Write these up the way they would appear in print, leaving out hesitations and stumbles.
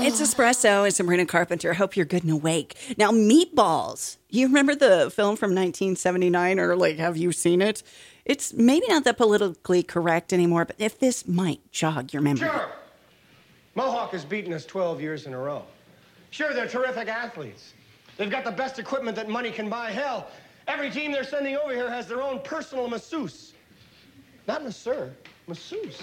It's Espresso and Sabrina Carpenter. Hope you're good and awake. Now, Meatballs. You remember the film from 1979, or have you seen it? It's maybe not that politically correct anymore, but if this might jog your memory. Sure. Mohawk has beaten us 12 years in a row. Sure, they're terrific athletes. They've got the best equipment that money can buy. Hell, every team they're sending over here has their own personal masseuse. Not masseur, masseuse.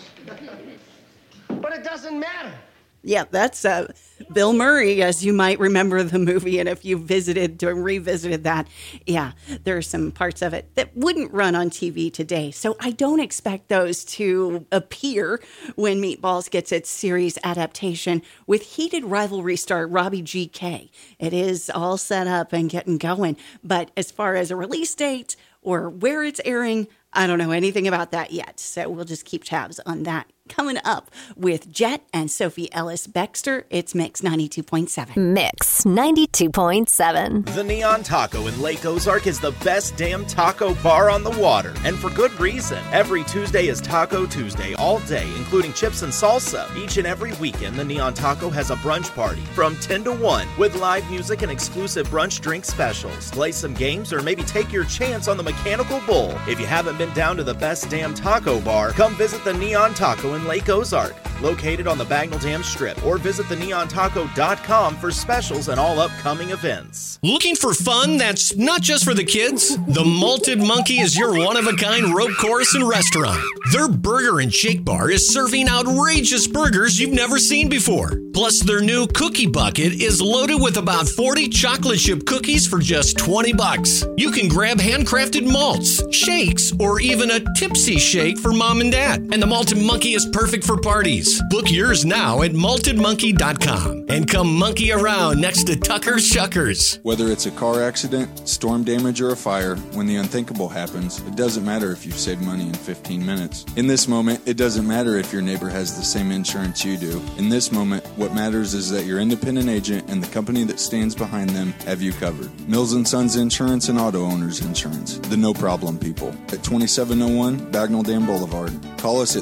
But it doesn't matter. Yeah, that's Bill Murray, as you might remember the movie. And if you visited or revisited that, yeah, there are some parts of it that wouldn't run on TV today. So I don't expect those to appear when Meatballs gets its series adaptation with heated rivalry star Robbie G.K. It is all set up and getting going. But as far as a release date or where it's airing, I don't know anything about that yet. So we'll just keep tabs on that. Coming up with Jet and Sophie Ellis-Bextor, it's Mix 92.7. Mix 92.7. The Neon Taco in Lake Ozark is the best damn taco bar on the water. And for good reason. Every Tuesday is Taco Tuesday all day, including chips and salsa. Each and every weekend, the Neon Taco has a brunch party from 10 to 1 with live music and exclusive brunch drink specials. Play some games or maybe take your chance on the mechanical bull. If you haven't been down to the best damn taco bar, come visit the Neon Taco in Lake Ozark, located on the Bagnell Dam Strip, or visit theneontaco.com for specials and all upcoming events. Looking for fun that's not just for the kids? The Malted Monkey is your one-of-a-kind rope course and restaurant. Their burger and shake bar is serving outrageous burgers you've never seen before. Plus, their new cookie bucket is loaded with about 40 chocolate chip cookies for just $20. You can grab handcrafted malts, shakes, or even a tipsy shake for mom and dad. And the Malted Monkey is perfect for parties. Book yours now at maltedmonkey.com and come monkey around next to Tucker Shuckers. Whether it's a car accident, storm damage, or a fire, when the unthinkable happens, it doesn't matter if you've saved money in 15 minutes. In this moment, it doesn't matter if your neighbor has the same insurance you do. In this moment, what matters is that your independent agent and the company that stands behind them have you covered. Mills & Sons Insurance and Auto Owners Insurance. The no problem people. At 2701 Bagnell Dam Boulevard. Call us at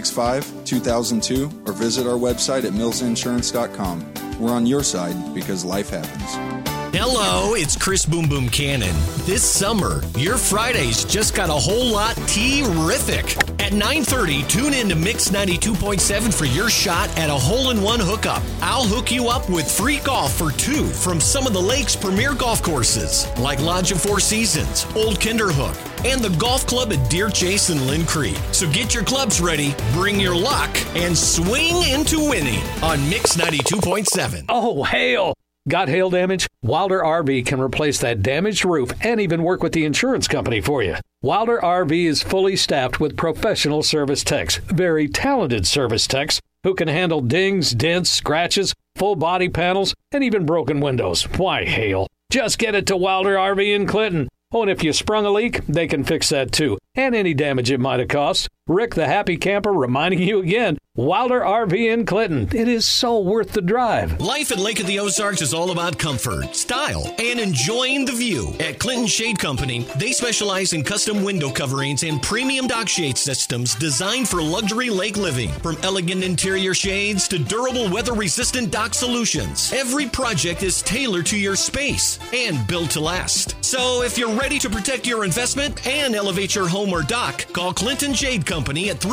365-2002 or visit our website at millsinsurance.com. We're on your side because life happens. Hello, it's Chris Boom Boom Cannon. This summer, your Fridays just got a whole lot terrific. At 9:30, tune in to Mix 92.7 for your shot at a hole-in-one hookup. I'll hook you up with free golf for two from some of the lake's premier golf courses, like Lodge of Four Seasons, Old Kinderhook, and the golf club at Deer Chase and Lynn Creek. So get your clubs ready, bring your luck, and swing into winning on Mix 92.7. Oh, hail! Got hail damage? Wilder RV can replace that damaged roof and even work with the insurance company for you. Wilder RV is fully staffed with professional service techs, very talented service techs who can handle dings, dents, scratches, full body panels, and even broken windows. Why hail? Just get it to Wilder RV in Clinton. Oh, and if you sprung a leak, they can fix that too. And any damage it might have cost. Rick the Happy Camper reminding you again, Wilder RV in Clinton. It is so worth the drive. Life at Lake of the Ozarks is all about comfort, style, and enjoying the view. At Clinton Shade Company, they specialize in custom window coverings and premium dock shade systems designed for luxury lake living. From elegant interior shades to durable weather-resistant dock solutions, every project is tailored to your space and built to last. So if you're ready to protect your investment and elevate your home or dock, call Clinton Shade Company at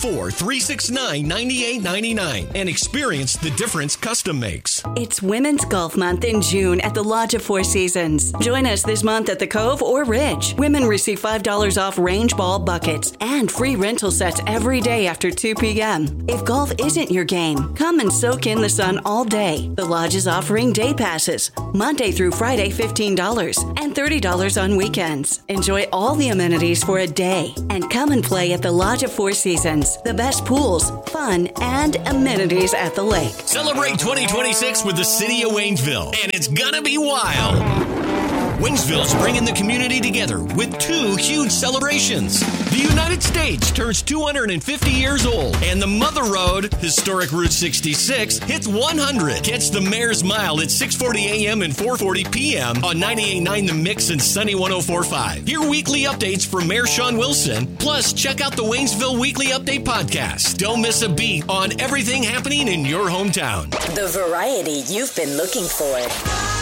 314-369-9899 and experience the difference custom makes. It's Women's Golf Month in June at the Lodge of Four Seasons. Join us this month at the Cove or Ridge. Women receive $5 off range ball buckets and free rental sets every day after 2 p.m. If golf isn't your game, come and soak in the sun all day. The Lodge is offering day passes, Monday through Friday $15 and $30 on weekends. Enjoy all the amenities for a day and come and play at the Lodge of Four Seasons. The best pools, fun, and amenities at the lake. Celebrate 2026 with the City of Waynesville, and it's gonna be wild. Waynesville's bringing the community together with two huge celebrations. The United States turns 250 years old, and the Mother Road, historic Route 66, hits 100. Catch the Mayor's Mile at 6:40 a.m. and 4:40 p.m. on 98.9 The Mix and Sunny 104.5. Hear weekly updates from Mayor Sean Wilson. Plus, check out the Waynesville Weekly Update podcast. Don't miss a beat on everything happening in your hometown. The variety you've been looking for.